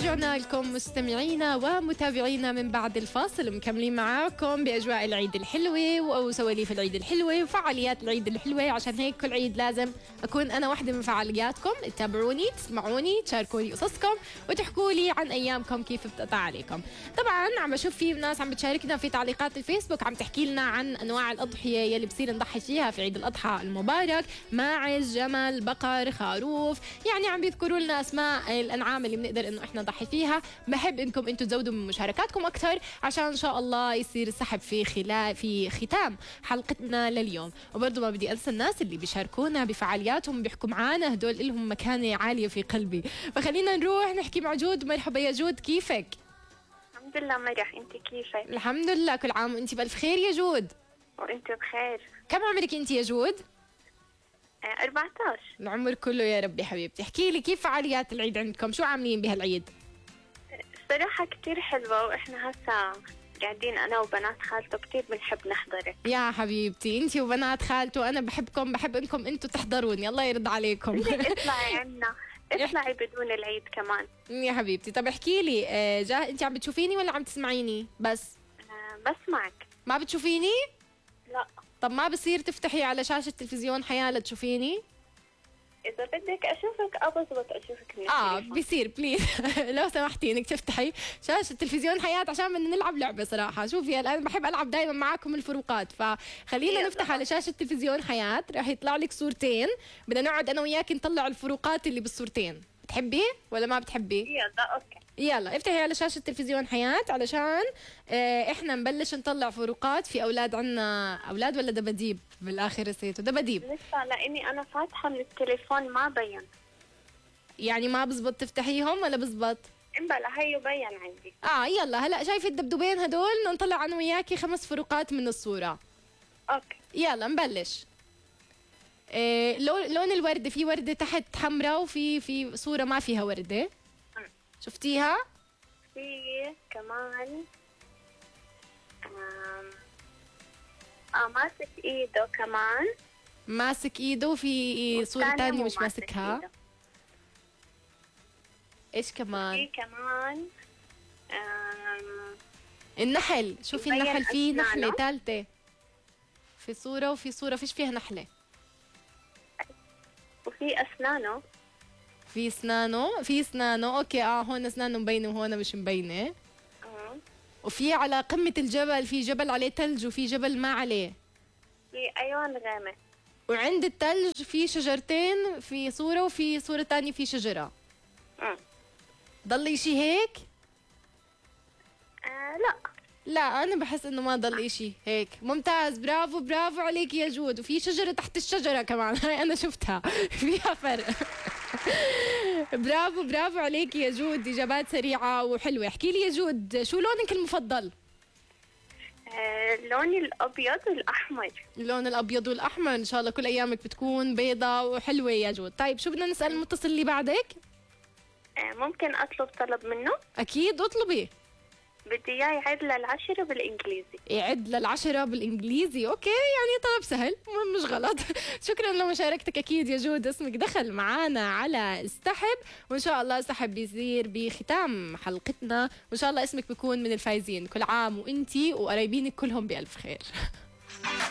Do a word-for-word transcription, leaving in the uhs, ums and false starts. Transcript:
ورجعنا لكم مستمعينا ومتابعينا من بعد الفاصل، مكملين معاكم بأجواء العيد الحلوة وسواليف العيد الحلوة وفعاليات العيد الحلوة. عشان هيك كل عيد لازم أكون أنا واحدة من فعالياتكم. تتابعوني، تسمعوني، تشاركوني قصصكم وتحكوا لي عن أيامكم كيف بتقطع عليكم. طبعا عم بشوف في ناس عم بتشاركنا في تعليقات الفيسبوك، عم تحكي لنا عن أنواع الأضحية يلي بصير نضحي فيها في عيد الأضحى المبارك: ماعز، جمل، بقر، خروف. يعني عم بيذكروا لنا أسماء الأنعام اللي بنقدر إنه إحنا نضحي فيها. بحب إنكم أنتم تزودوا من مشاركاتكم أكثر عشان إن شاء الله يصير السحب في خلال في ختام حلقتنا لليوم. وبرضه ما بدي أنسى الناس اللي بيشاركونا بفعالياتهم بيحكوا معانا، هدول لهم مكانة عالية في قلبي. فخلينا نروح نحكي مع جود. مرحبا يا جود، كيفك؟ الحمد لله مرح، انت كيفك؟ الحمد لله، كل عام وانت بألف خير يا جود. وانت بخير. كم عمرك انت يا جود؟ أربعة عشر. العمر كله يا ربي حبيبتي. احكي لي كيف فعاليات العيد عندكم، شو عاملين بهالعيد؟ الصراحة كتير حلوة، واحنا هسا قاعدين انا وبنات خالته كتير بنحب نحضرك. يا حبيبتي انت وبنات خالته، انا بحبكم، بحب انكم انتم تحضروني، الله يرضى عليكم. اطلعي عنا، اطلعي بدون العيد كمان يا حبيبتي. طب احكي لي، جاه انت عم بتشوفيني ولا عم تسمعيني بس؟ أه بسمعك. ما بتشوفيني؟ لا. طب ما بصير تفتحي على شاشة تلفزيون حياة لتشوفيني؟ إذا بدك أشوفك أبزبط أشوفك من آه التليفون. بصير بليز. لو سمحتي إنك تفتحي شاشة تلفزيون حياة عشان بدنا نلعب لعبة. صراحة شوفي الآن بحب ألعب دائما معاكم الفروقات، فخلينا نفتح على شاشة تلفزيون حياة. راح يطلع لك صورتين، بدنا نقعد أنا وياك نطلع الفروقات اللي بالصورتين. بتحبي ولا ما بتحبي؟ يلا أوكي. يلا افتحي على شاشة تلفزيون حياة علشان اه احنا نبلش نطلع فروقات في أولاد. عنا أولاد ولا دباديب؟ بالآخر نسيته دباديب. لسه لأني أنا فاتحة من التليفون ما بين. يعني ما بزبط تفتحيهم ولا بزبط؟ امبلا هيو بين عندي. اه يلا هلا شايفة الدبدوبين هدول، نطلع أنا وياكي خمس فروقات من الصورة. اوكي يلا نبلش. إيه لون لون الوردة؟ في وردة تحت حمراء وفي في صورة ما فيها وردة. شفتيها؟ في كمان آم... اه ماسك ايده كمان. ماسك ايده، وفي صورة تانية مش ماسكها. إيده. ايش كمان؟ في كمان آم... النحل. شوفي النحل، في أسنانه. نحلة ثالثة في صورة، وفي صورة فيش فيها نحلة. وفي أسنانه. في اسنانه، في اسنانه اوكي. اه هون اسنانه مبينه وهون مش مبينه. اه وفي على قمة الجبل، في جبل عليه ثلج وفي جبل ما عليه. في أيوان غامق. وعند الثلج في شجرتين في صورة، وفي صورة تانية في شجرة. اه ضل اشي هيك؟ آه لا لا انا بحس انه ما ضل اشي هيك. ممتاز، برافو برافو عليك يا جود. وفي شجرة تحت الشجرة كمان. هاي انا شفتها. فيها فرق. برافو برافو عليك يا جود، اجابات سريعة وحلوة. احكي لي يا جود، شو لونك المفضل؟ آه لوني الأبيض والأحمر. اللون الابيض والاحمر. ان شاء الله كل ايامك بتكون بيضة وحلوة يا جود. طيب شو بدنا نسأل المتصل اللي بعدك؟ آه ممكن أطلب طلب منه؟ اكيد اطلبي. بدي إياه يعد للعشرة بالإنجليزي. يعد للعشرة بالإنجليزي. أوكي يعني طلب سهل مش غلط. شكرا لمشاركتك أكيد يا جود. اسمك دخل معانا على استحب، وإن شاء الله استحب بيصير بختام حلقتنا، وإن شاء الله اسمك بيكون من الفايزين. كل عام وإنتي وقرايبينك كلهم بألف خير.